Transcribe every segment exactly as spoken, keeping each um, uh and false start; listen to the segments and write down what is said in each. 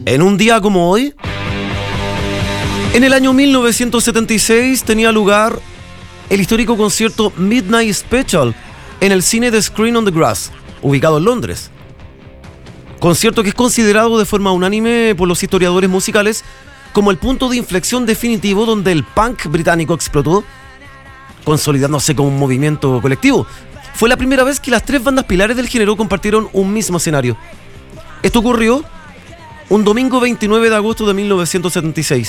En un día como hoy, en el año mil novecientos setenta y seis tenía lugar el histórico concierto Midnight Special en el cine de Screen on the Grass, ubicado en Londres. Concierto que es considerado de forma unánime por los historiadores musicales como el punto de inflexión definitivo donde el punk británico explotó, consolidándose como un movimiento colectivo. Fue la primera vez que las tres bandas pilares del género compartieron un mismo escenario. Esto ocurrió un domingo veintinueve de agosto de mil novecientos setenta y seis.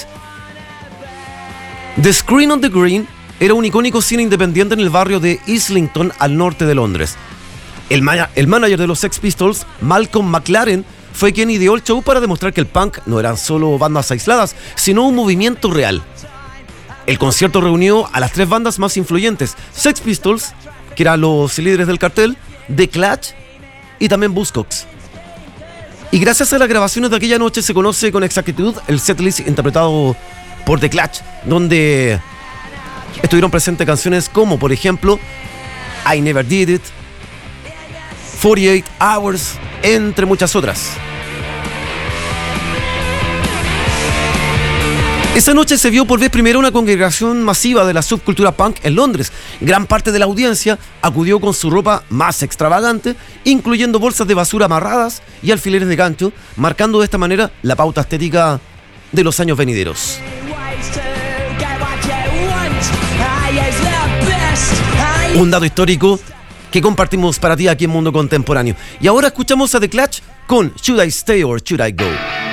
The Screen on the Green era un icónico cine independiente en el barrio de Islington, al norte de Londres. El, ma- el manager de los Sex Pistols, Malcolm McLaren, fue quien ideó el show para demostrar que el punk no eran solo bandas aisladas, sino un movimiento real. El concierto reunió a las tres bandas más influyentes: Sex Pistols, que eran los líderes del cartel, The Clash y también Buzzcocks. Y gracias a las grabaciones de aquella noche se conoce con exactitud el setlist interpretado por The Clash, donde estuvieron presentes canciones como, por ejemplo, I Never Did It, forty-eight hours, entre muchas otras. Esa noche se vio por vez primera una congregación masiva de la subcultura punk en Londres. Gran parte de la audiencia acudió con su ropa más extravagante, incluyendo bolsas de basura amarradas y alfileres de gancho, marcando de esta manera la pauta estética de los años venideros. Un dato histórico que compartimos para ti aquí en Mundo Contemporáneo. Y ahora escuchamos a The Clash con Should I Stay or Should I Go?